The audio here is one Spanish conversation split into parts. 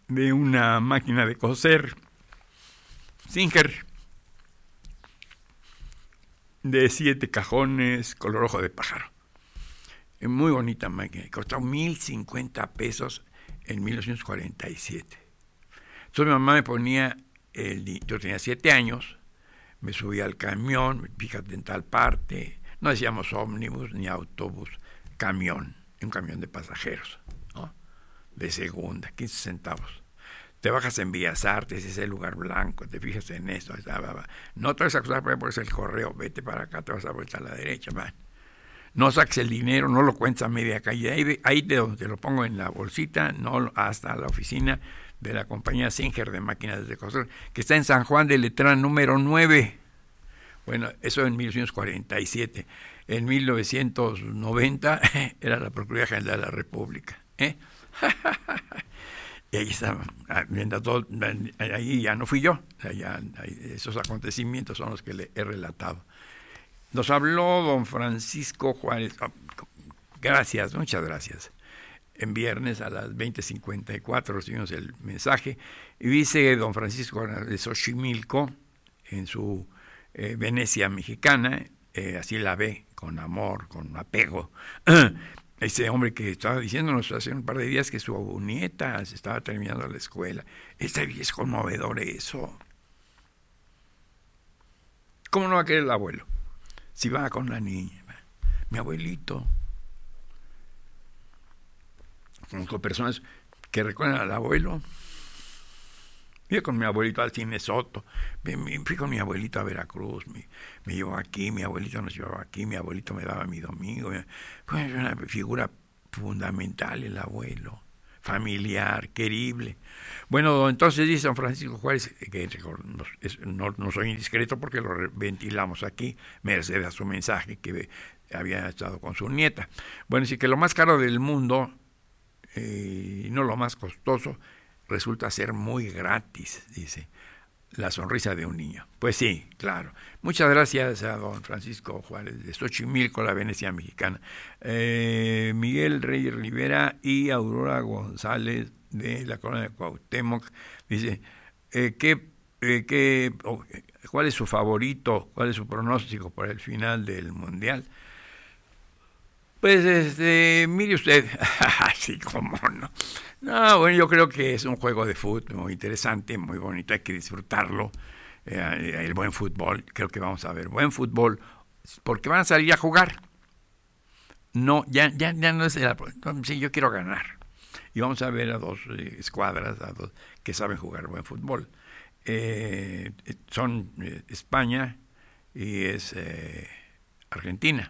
de una máquina de coser Singer de 7 cajones, color ojo de pájaro. Muy bonita máquina, costó 1,050 pesos en 1947. Entonces mi mamá me ponía, yo tenía 7 años, me subía al camión, fíjate en tal parte, no decíamos ómnibus ni autobús, camión, un camión de pasajeros, ¿no? De segunda, 15 centavos. Te bajas en Bellas Artes, ese lugar blanco, te fijas en eso, no te vas a cruzar por el correo, vete para acá, te vas a vuelta a la derecha, man. No saques el dinero, no lo cuentes a media calle, ahí de donde te lo pongo en la bolsita, no hasta la oficina de la compañía Singer de máquinas de coser, que está en San Juan de Letrán número 9. Bueno, eso en 1947. En 1990 era la Procuraduría General de la República. Y ahí estaba, viendo todo, ahí ya no fui yo, esos acontecimientos son los que le he relatado. Nos habló don Francisco Juárez, gracias, muchas gracias. En viernes a las 20:54 recibimos el mensaje, y dice don Francisco de Xochimilco, en su Venecia mexicana, así la ve, con amor, con apego. Ese hombre que estaba diciéndonos hace un par de días que su nieta se estaba terminando la escuela. Es conmovedor eso. ¿Cómo no va a querer el abuelo? Si va con la niña. Mi abuelito. Conozco personas que recuerdan al abuelo. Fui con mi abuelito al Cine Soto, fui con mi abuelito a Veracruz, me llevó aquí, mi abuelito nos llevaba aquí, mi abuelito me daba mi domingo. Fue una figura fundamental el abuelo, familiar, querible. Bueno, entonces dice don Francisco Juárez, que no soy indiscreto porque lo ventilamos aquí, merced a su mensaje que había estado con su nieta. Bueno, sí que lo más caro del mundo, y no lo más costoso, resulta ser muy gratis, dice, la sonrisa de un niño. Pues sí, claro. Muchas gracias a don Francisco Juárez de Xochimilco, la Venecia mexicana. Miguel Reyes Rivera y Aurora González de la colonia de Cuauhtémoc dice, ¿cuál es su favorito? ¿Cuál es su pronóstico para el final del Mundial? Pues, mire usted, así como no. No, bueno, yo creo que es un juego de fútbol muy interesante, muy bonito, hay que disfrutarlo. El buen fútbol, creo que vamos a ver buen fútbol, porque van a salir a jugar. No, ya no es sí, yo quiero ganar. Y vamos a ver a dos escuadras, a dos que saben jugar buen fútbol. Son España y es Argentina.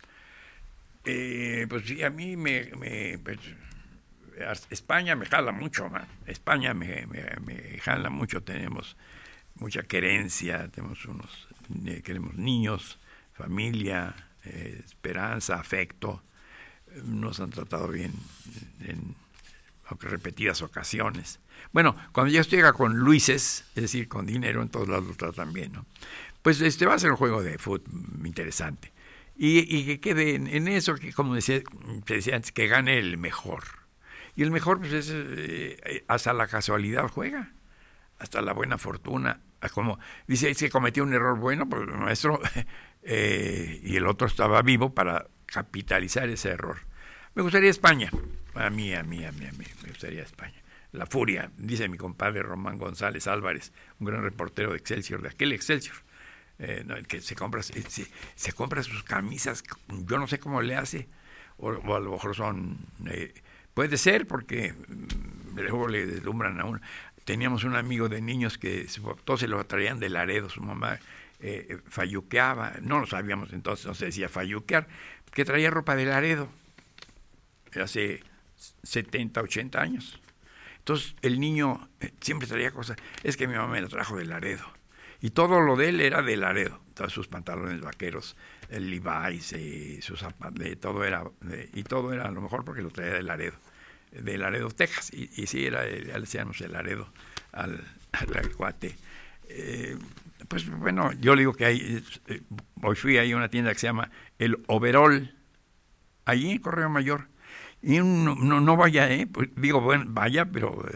Pues sí, a mí pues, España me jala mucho, man. España me jala mucho, tenemos mucha querencia, queremos niños, familia, esperanza, afecto, nos han tratado bien en repetidas ocasiones. Bueno, cuando ya estoy con Luises, es decir, con dinero, en todos lados lo tratan bien, ¿no? Pues va a ser un juego de fútbol interesante. Y que quede en eso, que como decía antes, que gane el mejor. Y el mejor, pues hasta la casualidad juega, hasta la buena fortuna. Como dice, se cometió un error bueno, pues el maestro, y el otro estaba vivo para capitalizar ese error. Me gustaría España. A mí me gustaría España. La furia, dice mi compadre Román González Álvarez, un gran reportero de Excelsior, de aquel Excelsior. El que se compra sus camisas, yo no sé cómo le hace, o a lo mejor son, puede ser porque luego le deslumbran a uno. Teníamos un amigo de niños que todos se lo traían de Laredo, su mamá falluqueaba, no lo sabíamos entonces, no se decía falluquear, que traía ropa de Laredo, hace 70, 80 años. Entonces el niño siempre traía cosas, es que mi mamá me lo trajo de Laredo. Y todo lo de él era de Laredo, todos sus pantalones vaqueros, el Levi's, sus zapatos, todo era a lo mejor porque lo traía de Laredo, Texas, y sí, ya le decíamos el Laredo al cuate. Pues bueno, yo le digo que hoy fui ahí a una tienda que se llama El Overol, allí en Correo Mayor, y no vaya, pues digo, bueno, vaya, pero